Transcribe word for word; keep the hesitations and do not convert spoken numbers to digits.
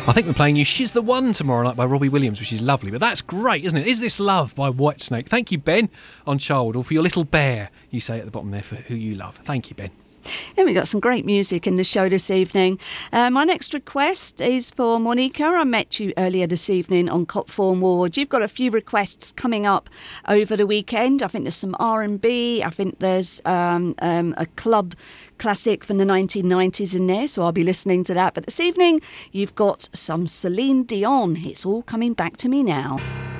I think we're playing you She's the One tomorrow night by Robbie Williams, which is lovely. But that's great, isn't it? Is This Love by Whitesnake. Thank you, Ben, on Childwood, or for your little bear, you say at the bottom there, for who you love. Thank you, Ben. And we've got some great music in the show this evening. Uh, my next request is for Monica. I met you earlier this evening on Copthorne Ward. You've got a few requests coming up over the weekend. I think there's some R and B. I think there's um, um, a club classic from the nineteen nineties in there, so I'll be listening to that. But this evening, you've got some Celine Dion. It's all coming back to me now.